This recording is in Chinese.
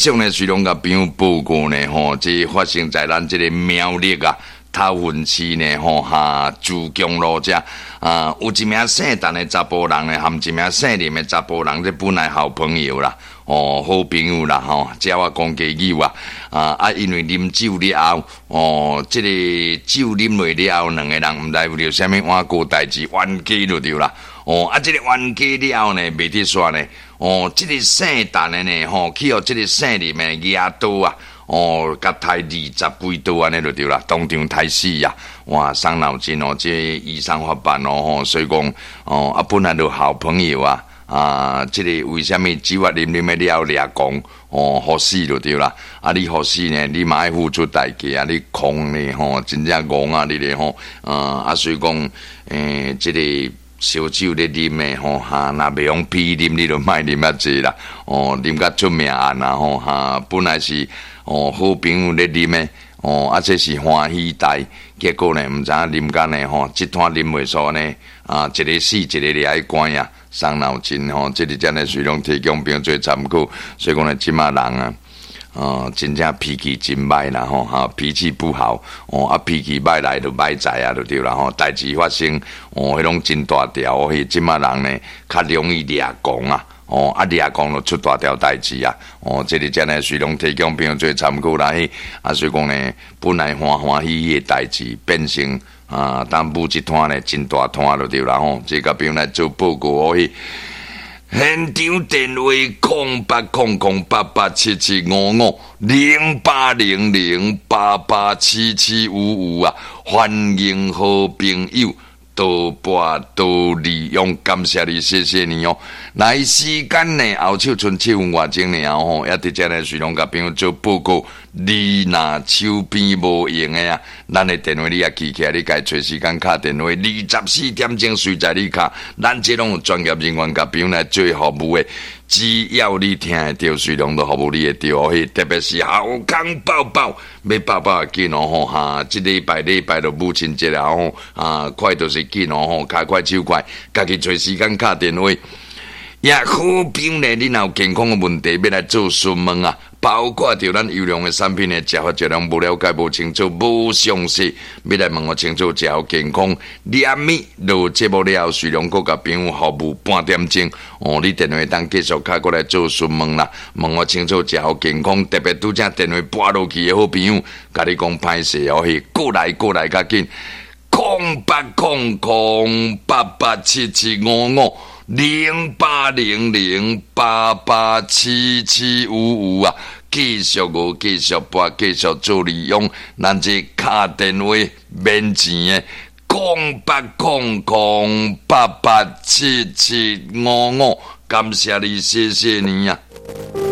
续呢，随龙甲朋友报告呢，这发生在咱这个苗栗啊。桃园市呢，珠江路遮有一名姓陈的查甫人呢，含一名姓林的查甫人，这本来好朋友啦，好朋友啦，这我讲家友因为啉酒了后，这个酒啉落了后，两个人毋知有着啥物碗过代志，冤家就对啦，这个冤家了后呢，袂得煞呢，这个姓陈的呢，去互这个姓林的举刀啊。甲抬20几刀安尼就对啦，当场抬死呀！哇，伤脑筋这医生法办所以讲本来就好朋友这个为什么酒啉的了掠讲好死就对啦！你好死呢？你嘛爱付出代价你狂呢真正戆你咧所以讲这个烧酒咧啉的若袂用批啉，你就莫啉遐济啦啉甲出名案本来是好朋友咧啉的这是欢喜代，结果呢毋知影啉甲呢一摊啉袂煞呢一个死一个咧爱关呀，伤脑筋这里真诶随拢提供朋友做参考，所以讲呢即马人真正脾气真歹啦脾气不好脾气歹来就歹在就对啦代志发生迄种真大条即马人呢较容易掠讲掠讲就出大条代志这里真诶随拢提供朋友做参考啦所以讲呢本来欢喜的代志变成当舞一摊呢真大摊就对啦这个朋友来做报告现场电话08008877550800887755欢迎好朋友多拨多利用，感谢你，谢谢你来时间呢，后手剩7分外钟呢也伫遮呢，随龙甲朋友做报告。你若手边无用的咱的电话你也记起来，你该找时间打电话，24点钟随在你卡，咱这拢有专业人员甲朋友来做服务的。只要你听得到，随龙都服务你会到特别是好康抱抱，要抱抱也紧这礼拜就母亲节快就是紧脚快手快，家己找时间打电话。也好朋呢，你若有健康的问题要来做询问包括着咱优良的产品的食法质量无了解、无清楚、无详细，要来问我清楚，食好健康。2米落节目了后，随龙各甲朋友服务半点钟你电话当继续开过来做询问啦，问我清楚食好健康，特别拄则电话拨落去的好朋友，甲你讲歹势过来较紧，0800887755继续拨继续做利用，咱这卡电话免钱的0800887755，感谢你，谢谢你